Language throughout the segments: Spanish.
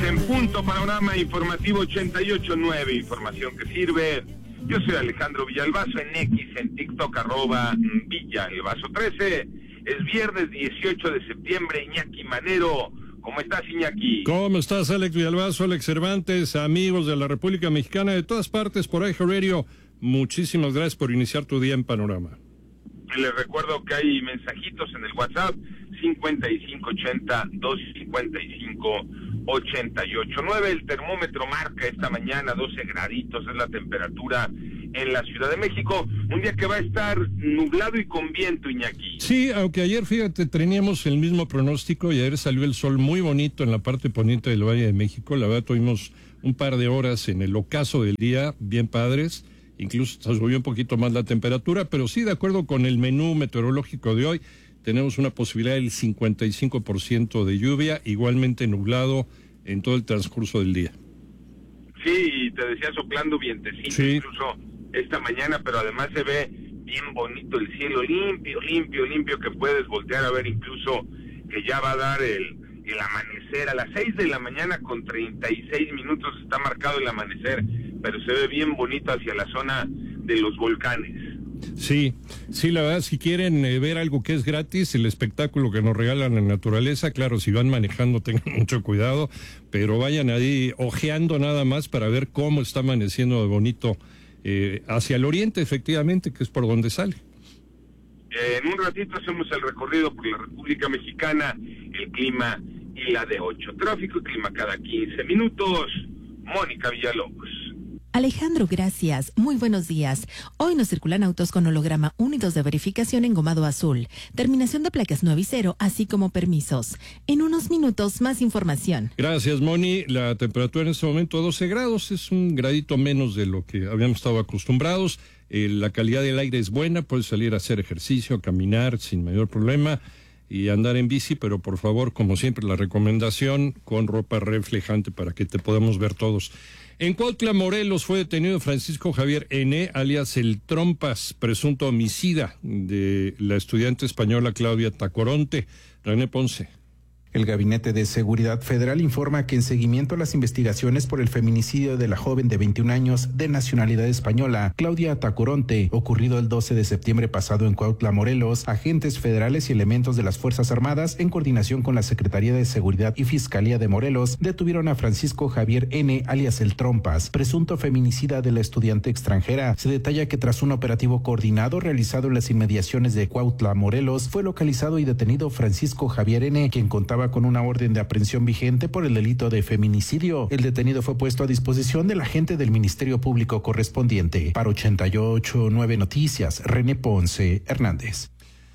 en punto, panorama informativo 88.9, información que sirve. Yo soy Alejandro Villalbazo, en X, en TikTok, @Villalbazo13. Es viernes 18 de septiembre, Iñaki Manero. ¿Cómo estás, Iñaki? ¿Cómo estás, Alex Villalbazo, Alex Cervantes, amigos de la República Mexicana, de todas partes, por iHeartRadio? Muchísimas gracias por iniciar tu día en Panorama. Les recuerdo que hay mensajitos en el WhatsApp, 5580-255-88.9. El termómetro marca esta mañana 12 graditos, es la temperatura en la Ciudad de México. Un día que va a estar nublado y con viento, Iñaki. Sí, aunque ayer, fíjate, teníamos el mismo pronóstico y ayer salió el sol muy bonito en la parte poniente del Valle de México. La verdad, tuvimos un par de horas en el ocaso del día, bien padres. Incluso se subió un poquito más la temperatura, pero sí, de acuerdo con el menú meteorológico de hoy, tenemos una posibilidad del 55% de lluvia, igualmente nublado en todo el transcurso del día. Sí, te decía soplando vientecito, sí, incluso esta mañana, pero además se ve bien bonito el cielo, limpio, que puedes voltear a ver, incluso que ya va a dar el amanecer a las 6 de la mañana con 36 minutos está marcado el amanecer, pero se ve bien bonito hacia la zona de los volcanes. Sí, la verdad, si quieren ver algo que es gratis, el espectáculo que nos regalan la naturaleza, claro, si van manejando tengan mucho cuidado, pero vayan ahí ojeando nada más para ver cómo está amaneciendo de bonito hacia el oriente, efectivamente, que es por donde sale. En un ratito hacemos el recorrido por la República Mexicana, el clima y la de 8. Tráfico y clima cada 15 minutos. Mónica Villalobos. Alejandro, gracias. Muy buenos días. Hoy nos circulan autos con holograma 1 y 2 de verificación engomado azul, terminación de placas 9 y 0, así como permisos. En unos minutos, más información. Gracias, Moni. La temperatura en este momento 12 grados, es un gradito menos de lo que habíamos estado acostumbrados. La calidad del aire es buena, puedes salir a hacer ejercicio, a caminar sin mayor problema y andar en bici, pero por favor, como siempre, la recomendación con ropa reflejante para que te podamos ver todos. En Cuautla, Morelos, fue detenido Francisco Javier N., alias El Trompas, presunto homicida de la estudiante española Claudia Tacoronte. René Ponce. El Gabinete de Seguridad Federal informa que en seguimiento a las investigaciones por el feminicidio de la joven de 21 años de nacionalidad española, Claudia Tacoronte, ocurrido el 12 de septiembre pasado en Cuautla, Morelos, agentes federales y elementos de las Fuerzas Armadas, en coordinación con la Secretaría de Seguridad y Fiscalía de Morelos, detuvieron a Francisco Javier N., alias El Trompas, presunto feminicida de la estudiante extranjera. Se detalla que tras un operativo coordinado realizado en las inmediaciones de Cuautla, Morelos, fue localizado y detenido Francisco Javier N., quien contaba con una orden de aprehensión vigente por el delito de feminicidio. El detenido fue puesto a disposición del agente del Ministerio Público correspondiente. Para 88.9 Noticias, René Ponce Hernández.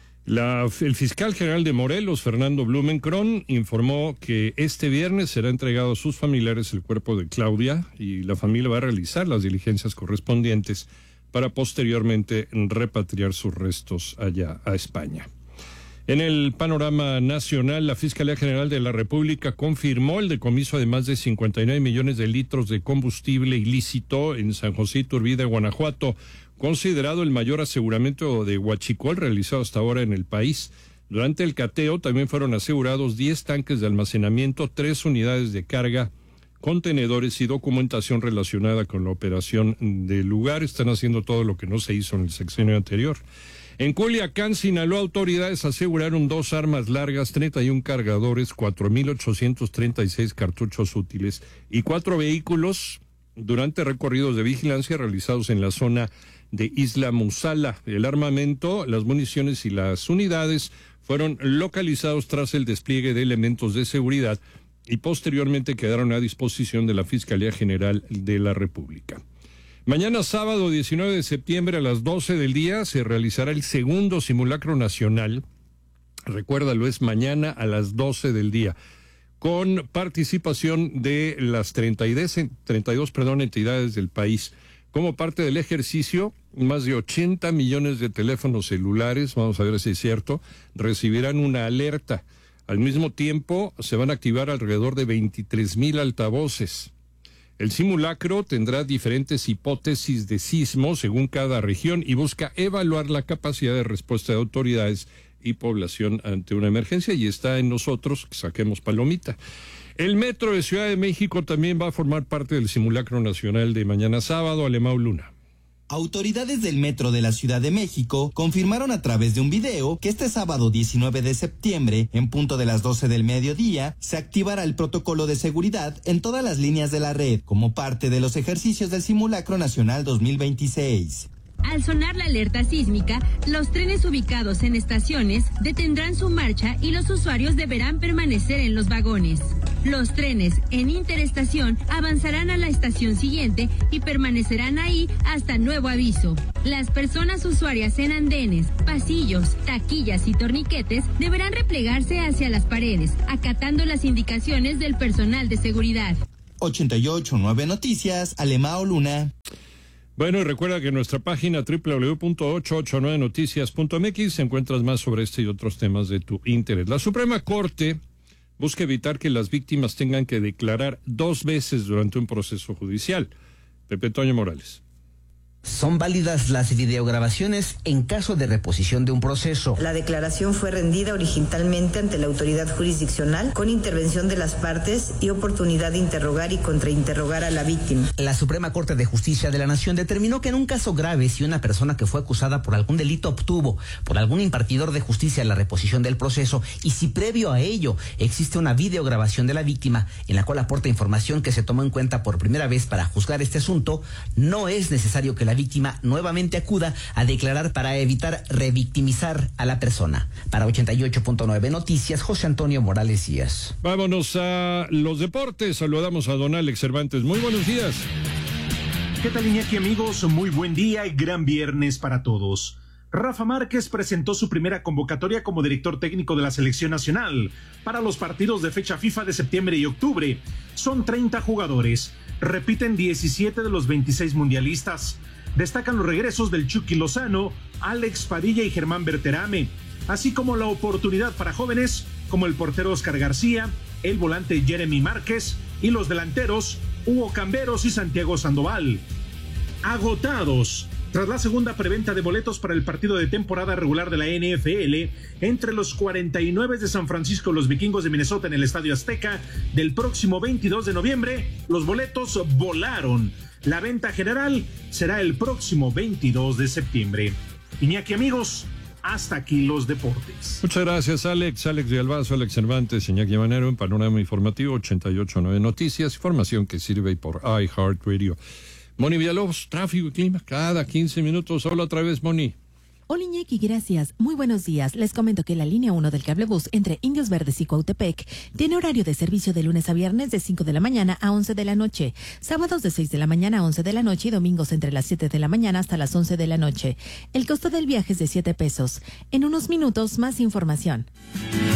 El fiscal general de Morelos, Fernando Blumenkron, informó que este viernes será entregado a sus familiares el cuerpo de Claudia y la familia va a realizar las diligencias correspondientes para posteriormente repatriar sus restos allá a España. En el panorama nacional, la Fiscalía General de la República confirmó el decomiso de más de 59 millones de litros de combustible ilícito en San José Iturbide, Guanajuato, considerado el mayor aseguramiento de huachicol realizado hasta ahora en el país. Durante el cateo también fueron asegurados 10 tanques de almacenamiento, 3 unidades de carga, contenedores y documentación relacionada con la operación del lugar. Están haciendo todo lo que no se hizo en el sexenio anterior. En Culiacán, Sinaloa, autoridades aseguraron 2 armas largas, 31 cargadores, 4,836 cartuchos útiles y 4 vehículos durante recorridos de vigilancia realizados en la zona de Isla Musala. El armamento, las municiones y las unidades fueron localizados tras el despliegue de elementos de seguridad y posteriormente quedaron a disposición de la Fiscalía General de la República. Mañana sábado 19 de septiembre a las 12 del día se realizará el segundo simulacro nacional. Recuérdalo, es mañana a las 12 del día, con participación de las 32 entidades del país. Como parte del ejercicio, más de 80 millones de teléfonos celulares, vamos a ver si es cierto, recibirán una alerta. Al mismo tiempo, se van a activar alrededor de 23,000 altavoces. El simulacro tendrá diferentes hipótesis de sismo según cada región y busca evaluar la capacidad de respuesta de autoridades y población ante una emergencia, y está en nosotros que saquemos palomita. El metro de Ciudad de México también va a formar parte del simulacro nacional de mañana sábado. Alemão Luna. Autoridades del Metro de la Ciudad de México confirmaron a través de un video que este sábado 19 de septiembre, en punto de las 12 del mediodía, se activará el protocolo de seguridad en todas las líneas de la red, como parte de los ejercicios del Simulacro Nacional 2026. Al sonar la alerta sísmica, los trenes ubicados en estaciones detendrán su marcha y los usuarios deberán permanecer en los vagones. Los trenes en interestación avanzarán a la estación siguiente y permanecerán ahí hasta nuevo aviso. Las personas usuarias en andenes, pasillos, taquillas y torniquetes deberán replegarse hacia las paredes, acatando las indicaciones del personal de seguridad. 88.9 Noticias, Alemão Luna. Bueno, y recuerda que en nuestra página www.889noticias.mx encuentras más sobre este y otros temas de tu interés. La Suprema Corte busca evitar que las víctimas tengan que declarar 2 veces durante un proceso judicial. Pepe Toño Morales. Son válidas las videograbaciones en caso de reposición de un proceso. La declaración fue rendida originalmente ante la autoridad jurisdiccional con intervención de las partes y oportunidad de interrogar y contrainterrogar a la víctima. La Suprema Corte de Justicia de la Nación determinó que en un caso grave, si una persona que fue acusada por algún delito obtuvo por algún impartidor de justicia la reposición del proceso y si previo a ello existe una videograbación de la víctima en la cual aporta información que se tomó en cuenta por primera vez para juzgar este asunto, no es necesario que la víctima nuevamente acuda a declarar para evitar revictimizar a la persona. Para 88.9 Noticias, José Antonio Morales Díaz. Vámonos a los deportes. Saludamos a don Alex Cervantes. Muy buenos días. ¿Qué tal, Iñaki, amigos? Muy buen día y gran viernes para todos. Rafa Márquez presentó su primera convocatoria como director técnico de la selección nacional para los partidos de fecha FIFA de septiembre y octubre. Son 30 jugadores. Repiten 17 de los 26 mundialistas. Destacan los regresos del Chucky Lozano, Alex Padilla y Germán Berterame, así como la oportunidad para jóvenes como el portero Oscar García, el volante Jeremy Márquez y los delanteros Hugo Camberos y Santiago Sandoval. Agotados. Tras la segunda preventa de boletos para el partido de temporada regular de la NFL entre los 49 de San Francisco y los Vikingos de Minnesota en el Estadio Azteca del próximo 22 de noviembre, los boletos volaron. La venta general será el próximo 22 de septiembre. Iñaki, amigos, hasta aquí los deportes. Muchas gracias, Alex. Alex de Albazo, Alex Cervantes, Iñaki Manero, en Panorama Informativo 88.9 Noticias, información que sirve por iHeartRadio. Moni Villalobos, tráfico y clima, cada 15 minutos. Hola otra vez, Moni. Hola Iñaki, gracias. Muy buenos días. Les comento que la línea 1 del cablebús entre Indios Verdes y Cuautepec tiene horario de servicio de lunes a viernes de 5 de la mañana a 11 de la noche, sábados de 6 de la mañana a 11 de la noche y domingos entre las 7 de la mañana hasta las 11 de la noche. El costo del viaje es de $7. En unos minutos, más información.